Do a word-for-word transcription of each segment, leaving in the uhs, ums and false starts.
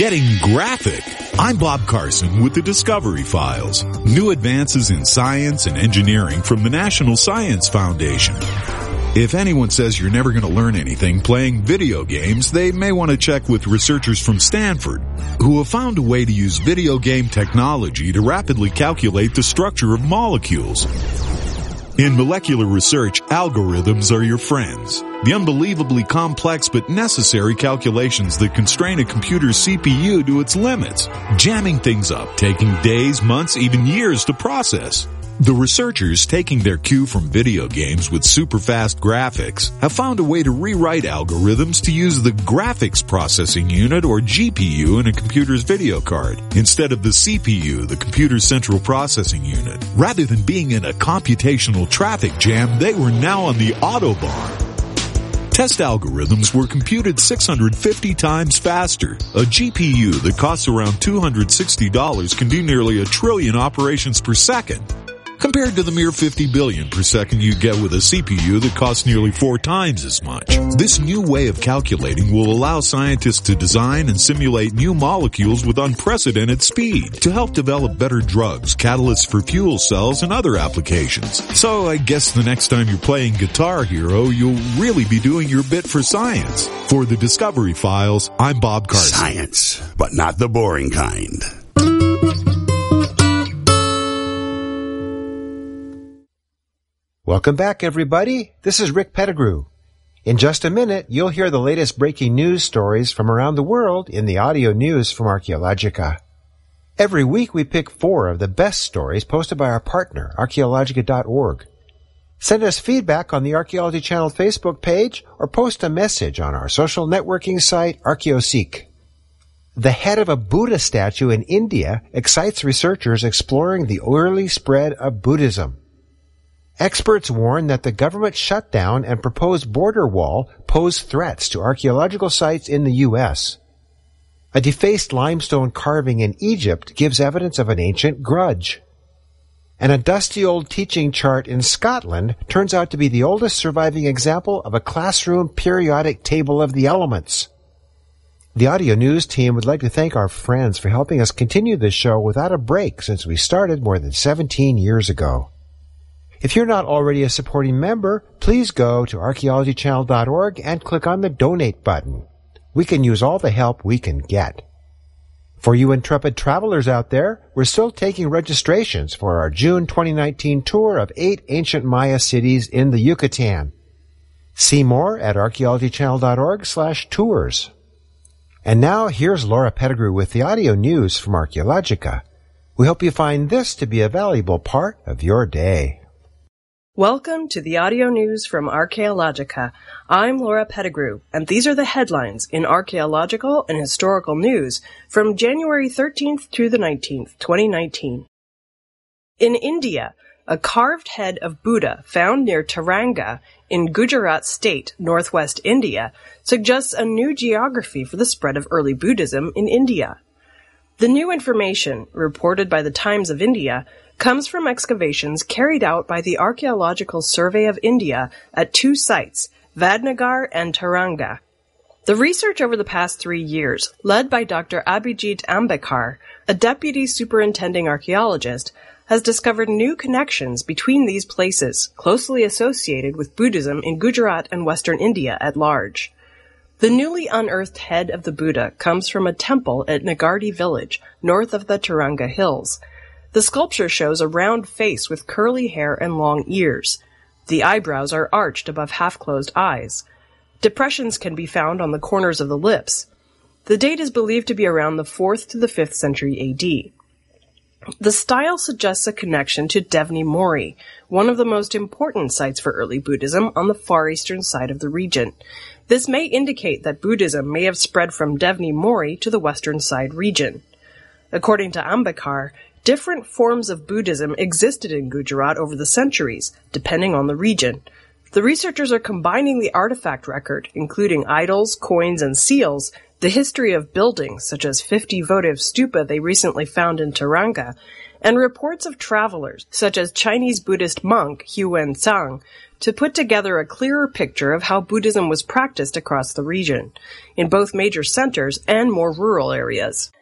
Getting graphic. I'm Bob Carson with the Discovery Files. New advances in science and engineering from the National Science Foundation. If anyone says you're never going to learn anything playing video games, they may want to check with researchers from Stanford, who have found a way to use video game technology to rapidly calculate the structure of molecules. In molecular research, algorithms are your friends. The unbelievably complex but necessary calculations that constrain a computer's C P U to its limits, jamming things up, taking days, months, even years to process. The researchers, taking their cue from video games with super-fast graphics, have found a way to rewrite algorithms to use the graphics processing unit, or G P U, in a computer's video card, instead of the C P U, the computer's central processing unit. Rather than being in a computational traffic jam, they were now on the Autobahn. Test algorithms were computed six hundred fifty times faster. A G P U that costs around two hundred sixty dollars can do nearly a trillion operations per second, compared to the mere fifty billion per second you get with a C P U that costs nearly four times as much. This new way of calculating will allow scientists to design and simulate new molecules with unprecedented speed to help develop better drugs, catalysts for fuel cells, and other applications. So I guess the next time you're playing Guitar Hero, you'll really be doing your bit for science. For the Discovery Files, I'm Bob Carson. Science, but not the boring kind. Welcome back, everybody. This is Rick Pettigrew. In just a minute, you'll hear the latest breaking news stories from around the world in the audio news from Archaeologica. Every week, we pick four of the best stories posted by our partner, archaeologica dot org. Send us feedback on the Archaeology Channel Facebook page or post a message on our social networking site, ArchaeoSeek. The head of a Buddha statue in India excites researchers exploring the early spread of Buddhism. Experts warn that the government shutdown and proposed border wall pose threats to archaeological sites in the U S. A defaced limestone carving in Egypt gives evidence of an ancient grudge. And a dusty old teaching chart in Scotland turns out to be the oldest surviving example of a classroom periodic table of the elements. The audio news team would like to thank our friends for helping us continue this show without a break since we started more than seventeen years ago. If you're not already a supporting member, please go to archaeology channel dot org and click on the Donate button. We can use all the help we can get. For you intrepid travelers out there, we're still taking registrations for our June twenty nineteen tour of eight ancient Maya cities in the Yucatan. See more at archaeology channel dot org slash tours. And now here's Laura Pettigrew with the audio news from Archaeologica. We hope you find this to be a valuable part of your day. Welcome to the audio news from Archaeologica. I'm Laura Pettigrew, and these are the headlines in archaeological and historical news from January thirteenth through the nineteenth, twenty nineteen. In India, a carved head of Buddha found near Taranga in Gujarat state, northwest India, suggests a new geography for the spread of early Buddhism in India. The new information, reported by the Times of India, comes from excavations carried out by the Archaeological Survey of India at two sites, Vadnagar and Taranga. The research over the past three years, led by Doctor Abhijit Ambekar, a deputy superintending archaeologist, has discovered new connections between these places, closely associated with Buddhism in Gujarat and Western India at large. The newly unearthed head of the Buddha comes from a temple at Nagardi village, north of the Taranga Hills. The sculpture shows a round face with curly hair and long ears. The eyebrows are arched above half-closed eyes. Depressions can be found on the corners of the lips. The date is believed to be around the fourth to the fifth century A D. The style suggests a connection to Devni Mori, one of the most important sites for early Buddhism on the far eastern side of the region. This may indicate that Buddhism may have spread from Devni Mori to the western side region. According to Ambekar, different forms of Buddhism existed in Gujarat over the centuries, depending on the region. The researchers are combining the artifact record, including idols, coins, and seals, the history of buildings, such as fifty votive stupa they recently found in Taranga, and reports of travelers, such as Chinese Buddhist monk Huwen Tsang, to put together a clearer picture of how Buddhism was practiced across the region, in both major centers and more rural areas.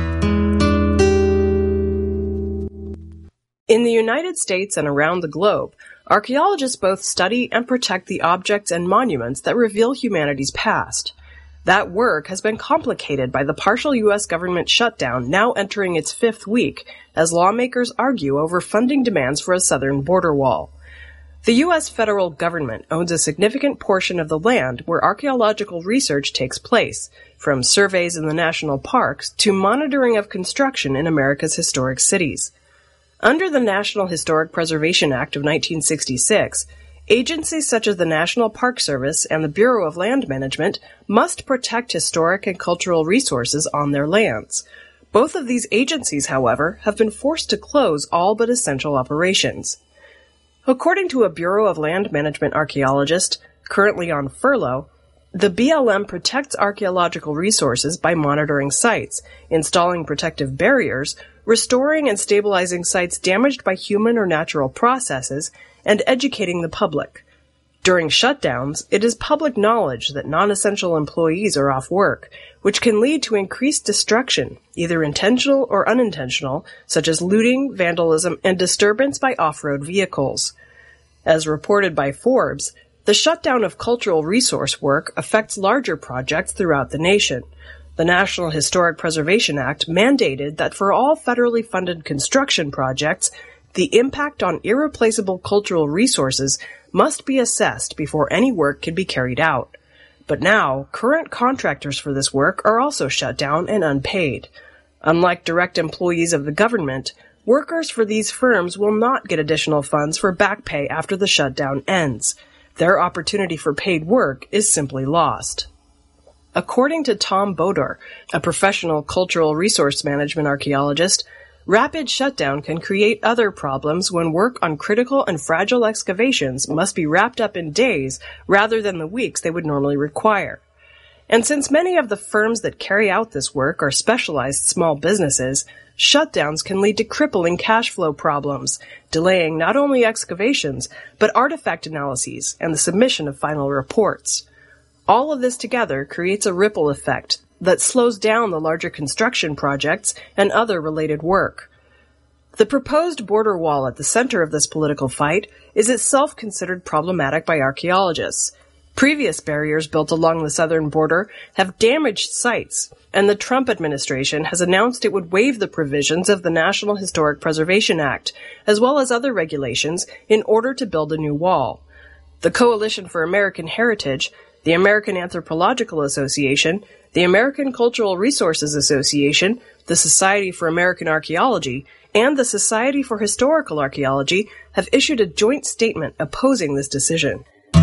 In the United States and around the globe, archaeologists both study and protect the objects and monuments that reveal humanity's past. That work has been complicated by the partial U S government shutdown now entering its fifth week as lawmakers argue over funding demands for a southern border wall. The U S federal government owns a significant portion of the land where archaeological research takes place, from surveys in the national parks to monitoring of construction in America's historic cities. Under the National Historic Preservation Act of nineteen sixty-six, agencies such as the National Park Service and the Bureau of Land Management must protect historic and cultural resources on their lands. Both of these agencies, however, have been forced to close all but essential operations. According to a Bureau of Land Management archaeologist, currently on furlough, the B L M protects archaeological resources by monitoring sites, installing protective barriers, restoring and stabilizing sites damaged by human or natural processes, and educating the public. During shutdowns, it is public knowledge that non-essential employees are off work, which can lead to increased destruction, either intentional or unintentional, such as looting, vandalism, and disturbance by off-road vehicles. As reported by Forbes, the shutdown of cultural resource work affects larger projects throughout the nation. The National Historic Preservation Act mandated that for all federally funded construction projects, the impact on irreplaceable cultural resources must be assessed before any work can be carried out. But now, current contractors for this work are also shut down and unpaid. Unlike direct employees of the government, workers for these firms will not get additional funds for back pay after the shutdown ends. Their opportunity for paid work is simply lost. According to Tom Bodor, a professional cultural resource management archaeologist, rapid shutdown can create other problems when work on critical and fragile excavations must be wrapped up in days rather than the weeks they would normally require. And since many of the firms that carry out this work are specialized small businesses, shutdowns can lead to crippling cash flow problems, delaying not only excavations, but artifact analyses and the submission of final reports. All of this together creates a ripple effect that slows down the larger construction projects and other related work. The proposed border wall at the center of this political fight is itself considered problematic by archaeologists. Previous barriers built along the southern border have damaged sites, and the Trump administration has announced it would waive the provisions of the National Historic Preservation Act, as well as other regulations, in order to build a new wall. The Coalition for American Heritage, the American Anthropological Association, the American Cultural Resources Association, the Society for American Archaeology, and the Society for Historical Archaeology have issued a joint statement opposing this decision.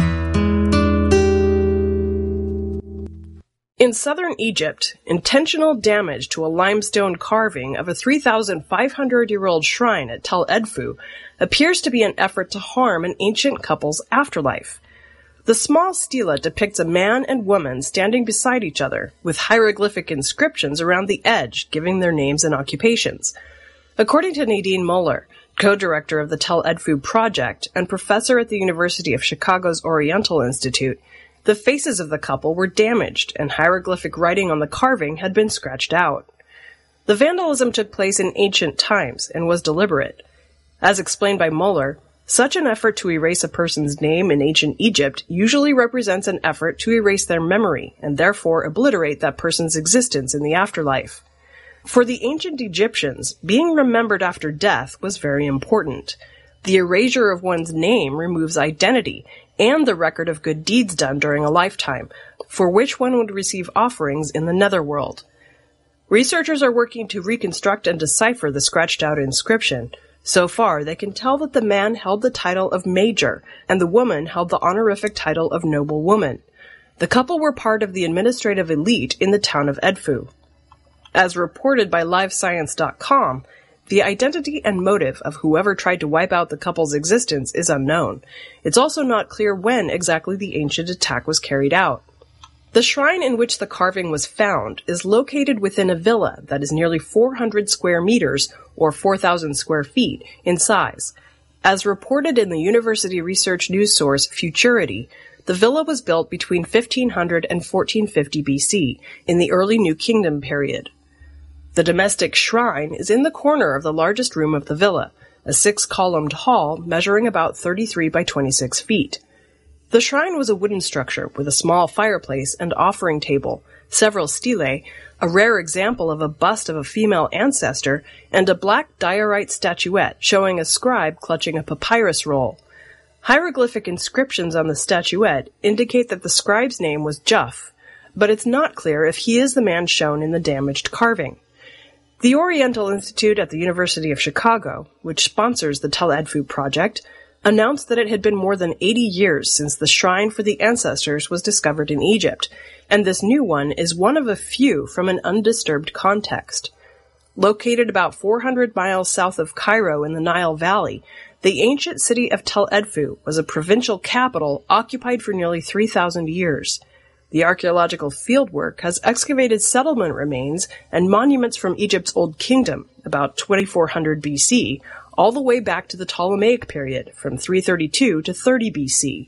In southern Egypt, intentional damage to a limestone carving of a three thousand five hundred year old shrine at Tel Edfu appears to be an effort to harm an ancient couple's afterlife. The small stela depicts a man and woman standing beside each other, with hieroglyphic inscriptions around the edge giving their names and occupations. According to Nadine Moeller, co-director of the Tel Edfu project and professor at the University of Chicago's Oriental Institute, the faces of the couple were damaged and hieroglyphic writing on the carving had been scratched out. The vandalism took place in ancient times and was deliberate. As explained by Moeller, such an effort to erase a person's name in ancient Egypt usually represents an effort to erase their memory and therefore obliterate that person's existence in the afterlife. For the ancient Egyptians, being remembered after death was very important. The erasure of one's name removes identity and the record of good deeds done during a lifetime, for which one would receive offerings in the netherworld. Researchers are working to reconstruct and decipher the scratched-out inscription. So far, they can tell that the man held the title of Major, and the woman held the honorific title of Noble Woman. The couple were part of the administrative elite in the town of Edfu. As reported by live science dot com, the identity and motive of whoever tried to wipe out the couple's existence is unknown. It's also not clear when exactly the ancient attack was carried out. The shrine in which the carving was found is located within a villa that is nearly four hundred square meters, or four thousand square feet, in size. As reported in the university research news source Futurity, the villa was built between fifteen hundred and fourteen fifty B C, in the early New Kingdom period. The domestic shrine is in the corner of the largest room of the villa, a six-columned hall measuring about thirty-three by twenty-six feet. The shrine was a wooden structure with a small fireplace and offering table, several stelae, a rare example of a bust of a female ancestor, and a black diorite statuette showing a scribe clutching a papyrus roll. Hieroglyphic inscriptions on the statuette indicate that the scribe's name was Juff, but it's not clear if he is the man shown in the damaged carving. The Oriental Institute at the University of Chicago, which sponsors the Tel Edfu project, announced that it had been more than eighty years since the shrine for the ancestors was discovered in Egypt, and this new one is one of a few from an undisturbed context. Located about four hundred miles south of Cairo in the Nile Valley, the ancient city of Tel Edfu was a provincial capital occupied for nearly three thousand years. The archaeological fieldwork has excavated settlement remains and monuments from Egypt's Old Kingdom, about twenty-four hundred B C, all the way back to the Ptolemaic period, from three thirty-two to thirty B C.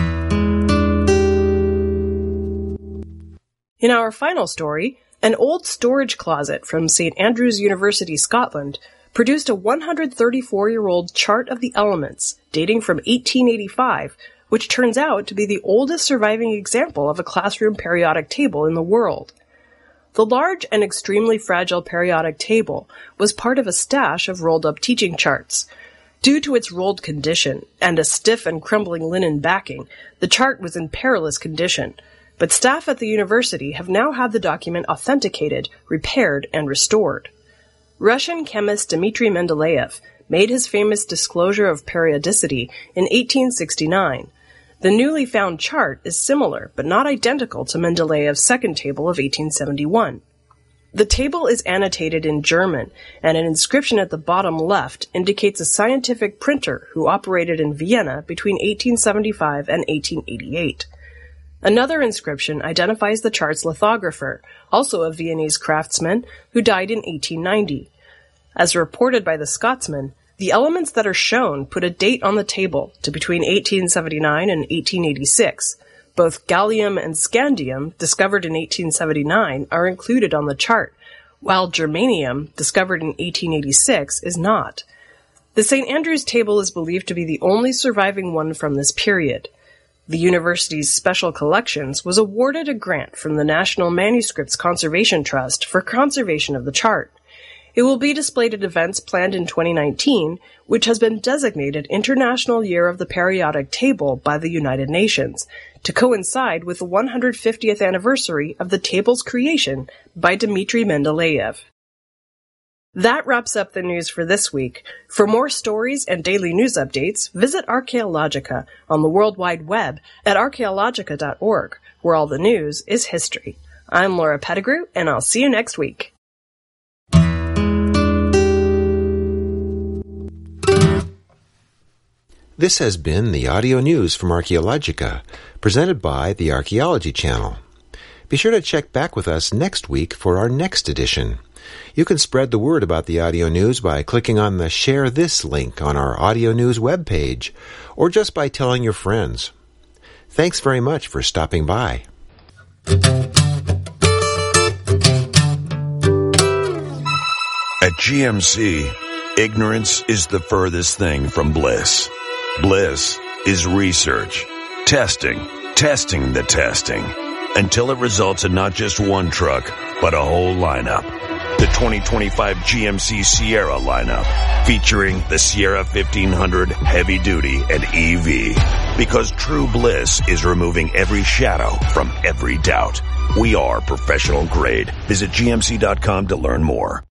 In our final story, an old storage closet from Saint Andrews University, Scotland, produced a one hundred thirty-four-year-old chart of the elements, dating from eighteen eighty-five, which turns out to be the oldest surviving example of a classroom periodic table in the world. The large and extremely fragile periodic table was part of a stash of rolled-up teaching charts. Due to its rolled condition and a stiff and crumbling linen backing, the chart was in perilous condition, but staff at the university have now had the document authenticated, repaired, and restored. Russian chemist Dmitry Mendeleev made his famous disclosure of periodicity in eighteen sixty-nine. The newly found chart is similar, but not identical to Mendeleev's second table of eighteen seventy-one. The table is annotated in German, and an inscription at the bottom left indicates a scientific printer who operated in Vienna between eighteen seventy-five and eighteen eighty-eight. Another inscription identifies the chart's lithographer, also a Viennese craftsman, who died in eighteen ninety. As reported by the Scotsman, the elements that are shown put a date on the table to between eighteen seventy-nine and eighteen eighty-six. Both gallium and scandium, discovered in eighteen seventy-nine, are included on the chart, while germanium, discovered in eighteen eighty-six, is not. The Saint Andrews table is believed to be the only surviving one from this period. The university's Special Collections was awarded a grant from the National Manuscripts Conservation Trust for conservation of the chart. It will be displayed at events planned in twenty nineteen, which has been designated International Year of the Periodic Table by the United Nations, to coincide with the one hundred fiftieth anniversary of the table's creation by Dmitry Mendeleev. That wraps up the news for this week. For more stories and daily news updates, visit Archaeologica on the World Wide Web at archaeologica dot org, where all the news is history. I'm Laura Pettigrew, and I'll see you next week. This has been the audio news from Archaeologica, presented by the Archaeology Channel. Be sure to check back with us next week for our next edition. You can spread the word about the audio news by clicking on the Share This link on our audio news webpage, or just by telling your friends. Thanks very much for stopping by. At G M C, ignorance is the furthest thing from bliss. Bliss is research, testing, testing the testing, until it results in not just one truck, but a whole lineup. The twenty twenty-five G M C Sierra lineup, featuring the Sierra fifteen hundred Heavy Duty and E V. Because true bliss is removing every shadow from every doubt. We are professional grade. Visit G M C dot com to learn more.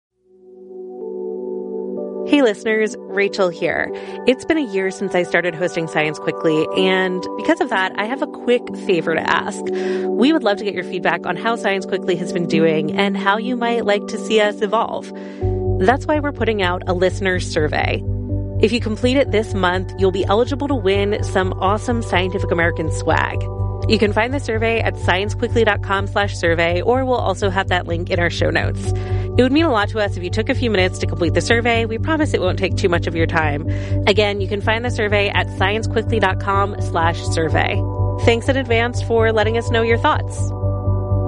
Hey listeners, Rachel here. It's been a year since I started hosting Science Quickly, and because of that, I have a quick favor to ask. We would love to get your feedback on how Science Quickly has been doing and how you might like to see us evolve. That's why we're putting out a listener survey. If you complete it this month, you'll be eligible to win some awesome Scientific American swag. You can find the survey at science quickly dot com slash survey, or we'll also have that link in our show notes. It would mean a lot to us if you took a few minutes to complete the survey. We promise it won't take too much of your time. Again, you can find the survey at sciencequickly.com slash survey. Thanks in advance for letting us know your thoughts.